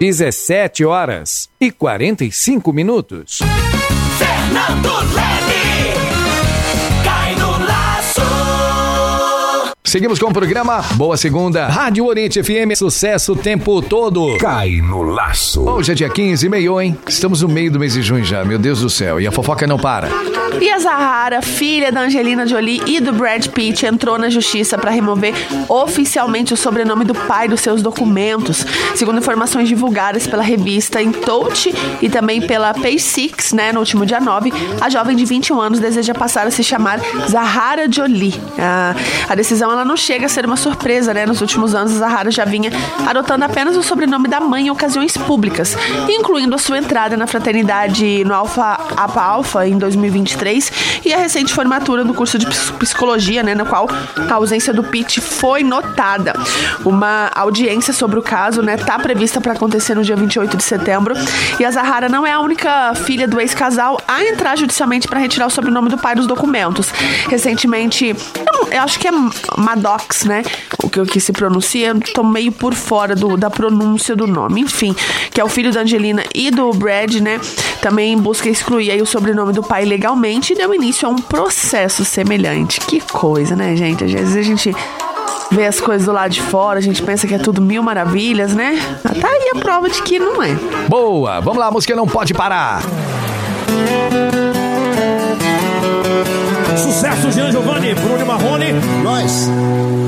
17h45. Fernando Leme, cai no laço. Seguimos com o programa Boa Segunda, Rádio Oriente FM, sucesso o tempo todo. Cai no laço. Hoje é dia 15, meio, hein? Estamos no meio do mês de junho já, meu Deus do céu, e a fofoca não para. E a Zahara, filha da Angelina Jolie e do Brad Pitt, entrou na justiça para remover oficialmente o sobrenome do pai dos seus documentos. Segundo informações divulgadas pela revista Touch e também pela Page Six, né, no último dia 9, a jovem de 21 anos deseja passar a se chamar Zahara Jolie. A decisão ela não chega a ser uma surpresa, né? Nos últimos anos, a Zahara já vinha adotando apenas o sobrenome da mãe em ocasiões públicas, incluindo a sua entrada na fraternidade no Alpha em 2023 e a recente formatura no curso de psicologia, né, na qual a ausência do Pitt foi notada. Uma audiência sobre o caso, né, tá prevista para acontecer no dia 28 de setembro, e a Zahara não é a única filha do ex-casal a entrar judicialmente para retirar o sobrenome do pai dos documentos. Recentemente, eu acho que é Maddox, né, o que se pronuncia, eu tô meio por fora da pronúncia do nome, enfim, que é o filho da Angelina e do Brad, né, também busca excluir aí o sobrenome do pai legalmente e deu início a um processo semelhante. Que coisa, né, gente? Às vezes a gente vê as coisas do lado de fora, a gente pensa que é tudo mil maravilhas, né? Tá aí a prova de que não é. Boa, vamos lá, a música não pode parar. Sucesso, Jean Giovanni, Bruno Marrone. Nós.